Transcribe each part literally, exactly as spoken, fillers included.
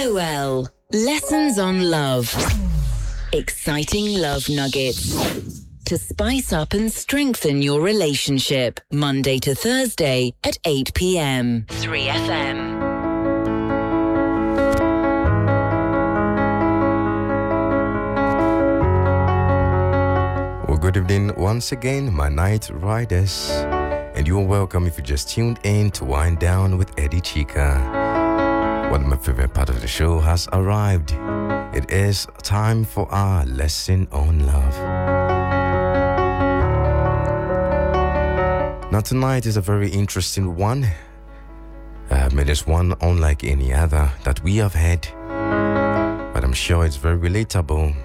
L O L. Lessons on love. Exciting love nuggets to spice up and strengthen your relationship. Monday to Thursday at eight p.m. three F M. Well, good evening once again, my night riders. And you're welcome if you just tuned in to Wind Down with Eddie Chica. One of my favorite part of the show has arrived. It is time for our lesson on love. Now tonight is a very interesting one. Um, it is one unlike any other that we have had, but I'm sure it's very relatable.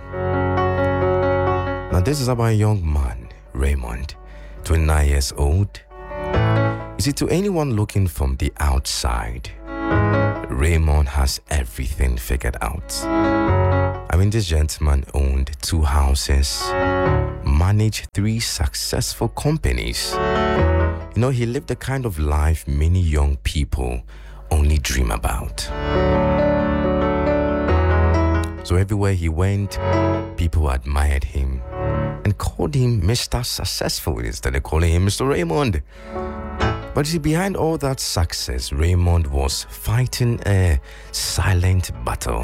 Now this is about a young man, Raymond, twenty-nine years old. You see, to anyone looking from the outside, Raymond has everything figured out. I mean, this gentleman owned two houses, managed three successful companies. You know, he lived the kind of life many young people only dream about. So everywhere he went, people admired him and called him Mister Successful instead of calling him Mister Raymond. But you see, behind all that success, Raymond was fighting a silent battle.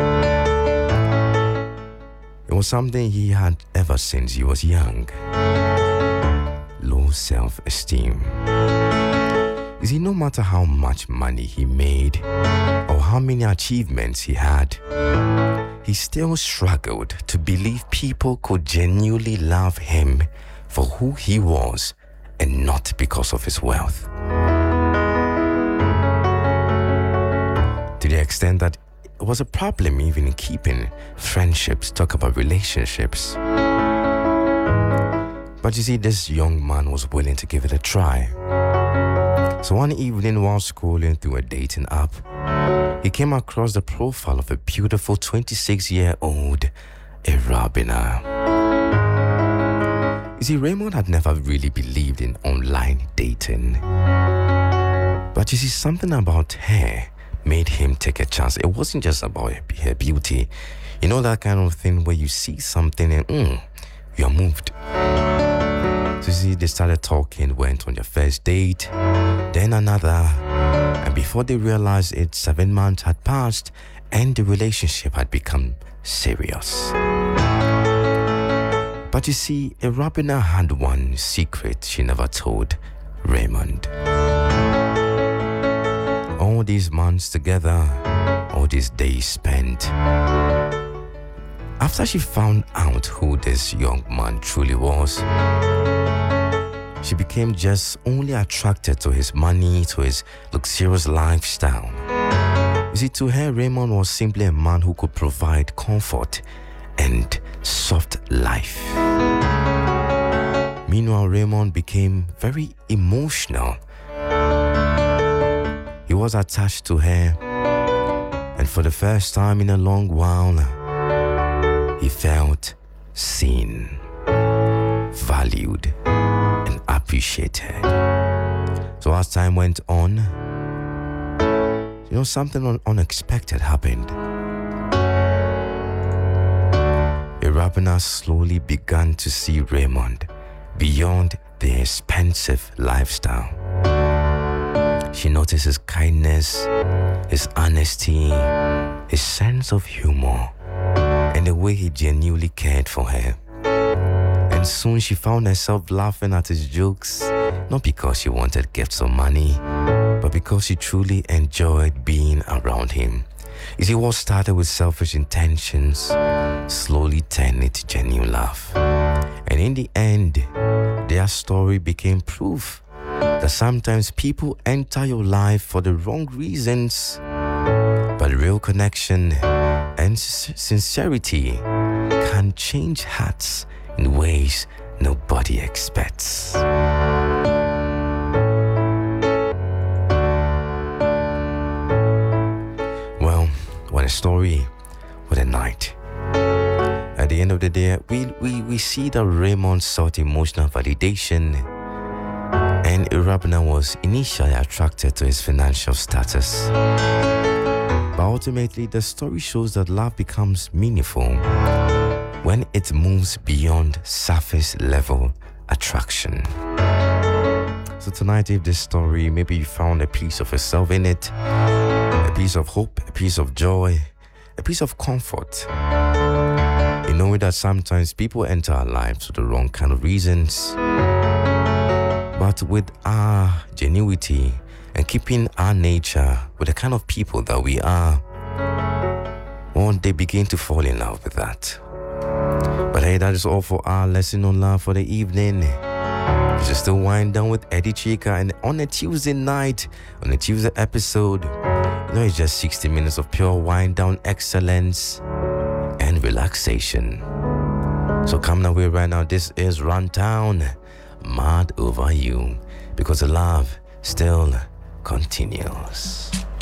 It was something he had ever since he was young. Low self-esteem. You see, no matter how much money he made or how many achievements he had, he still struggled to believe people could genuinely love him for who he was and not because of his wealth. To the extent that it was a problem even in keeping friendships, talk about relationships. But you see, this young man was willing to give it a try. So one evening while scrolling through a dating app, he came across the profile of a beautiful twenty-six-year-old Arabina. You see, Raymond had never really believed in online dating. But you see, something about her made him take a chance. It wasn't just about her beauty. You know that kind of thing where you see something and mm, you're moved. So you see, they started talking, went on their first date, then another. And before they realized it, seven months had passed and the relationship had become serious. But you see, Arabina had one secret she never told Raymond. All these months together, all these days spent, after she found out who this young man truly was, she became just only attracted to his money, to his luxurious lifestyle. You see, to her, Raymond was simply a man who could provide comfort and soft life. Meanwhile, Raymond became very emotional. He was attached to her, and for the first time in a long while, he felt seen, valued, and appreciated. So as time went on, you know, something un- unexpected happened. Arabina slowly began to see Raymond beyond the expensive lifestyle. She noticed his kindness, his honesty, his sense of humor, and the way he genuinely cared for her. And soon she found herself laughing at his jokes, not because she wanted gifts or money, but because she truly enjoyed being around him. You see, what started with selfish intentions slowly turned into genuine love. And in the end, their story became proof that sometimes people enter your life for the wrong reasons, but real connection and sincerity can change hearts in ways nobody expects. Well, what a story, what a night. At the end of the day, we, we, we see that Raymond sought emotional validation, and Arabina was initially attracted to his financial status. But ultimately, the story shows that love becomes meaningful when it moves beyond surface level attraction. So tonight, if this story, maybe you found a piece of yourself in it, a piece of hope, a piece of joy, a piece of comfort. You know that sometimes people enter our lives for the wrong kind of reasons, but with our genuity and keeping our nature with the kind of people that we are, well, they begin to fall in love with that. But hey, that is all for our lesson on love for the evening. You just still wind down with Eddie Chika, and on a Tuesday night, on a Tuesday episode, you know, it's just sixty minutes of pure wind down excellence and relaxation. So coming away right now, this is Runtown, Mad Over You, because the love still continues.